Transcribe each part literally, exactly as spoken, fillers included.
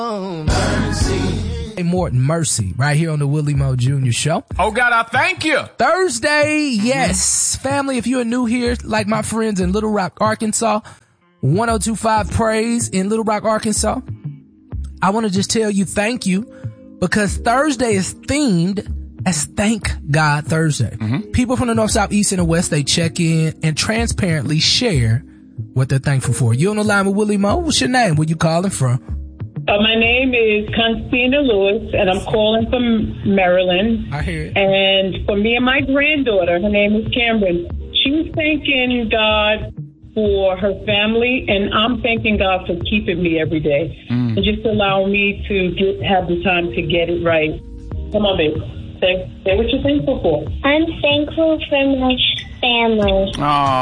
Oh, mercy. Hey, Morton, Mercy, right here on the Willie Mo Junior Show. Oh, God, I thank you. Thursday, yes. Mm-hmm. Family, if you're new here, like my friends in Little Rock, Arkansas, one oh two point five Praise in Little Rock, Arkansas, I want to just tell you thank you because Thursday is themed as Thank God Thursday. Mm-hmm. People from the north, south, east, and the west, they check in and transparently share what they're thankful for. You on the line with Willie Mo? What's your name? Where you calling from? Uh, my name is Constantina Lewis, and I'm calling from Maryland. I hear it. And for me and my granddaughter, her name is Cameron, she's thanking God for her family, and I'm thanking God for keeping me every day mm. and just allowing me to get have the time to get it right. Come on, baby. Say, say what you're thankful for. I'm thankful for my family. Aww.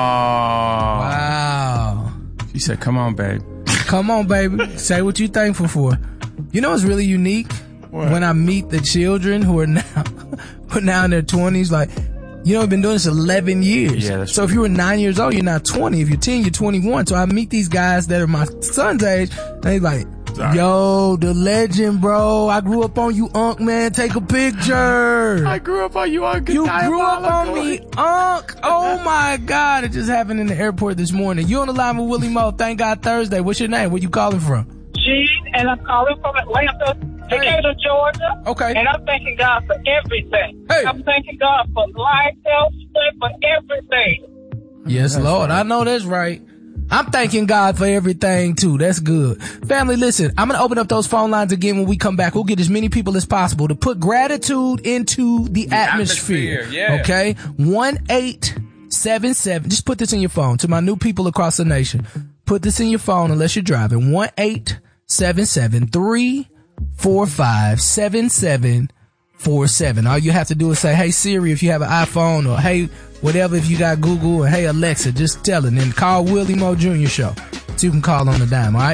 Wow. She said, come on, babe. Come on, baby. Say what you're thankful for. You know what's really unique? What? When I meet the children who are now, who are now in their twenties, like, you know, I've been doing this eleven years. Yeah, that's so if you were nine years old, you're now twenty. If you're ten, you're twenty-one. So I meet these guys that are my son's age, and they like, Sorry. Yo, the legend, bro. I grew up on you, Unc, man. Take a picture. I grew up on you, Unc. You grew up on me, Unc. Oh, my God. It just happened in the airport this morning. You on the line with Willie Mo. Thank God Thursday. What's your name? Where you calling from? Gene, and I'm calling from Atlanta, Decatur, Georgia. Okay. And I'm thanking God for everything. Hey. I'm thanking God for life, health, strength, for everything. Yes, that's Lord. Right. I know that's right. I'm thanking God for everything, too. That's good. Family, listen, I'm going to open up those phone lines again when we come back. We'll get as many people as possible to put gratitude into the, the atmosphere. atmosphere yeah. Okay? one eight seven seven Just put this in your phone to my new people across the nation. Put this in your phone unless you're driving. one eight seven seven three four five seven seven four seven All you have to do is say, hey, Siri, if you have an iPhone, or hey, whatever, if you got Google, or hey, Alexa, just tell it and call Willie Mo Junior Show so you can call on the dime, all right?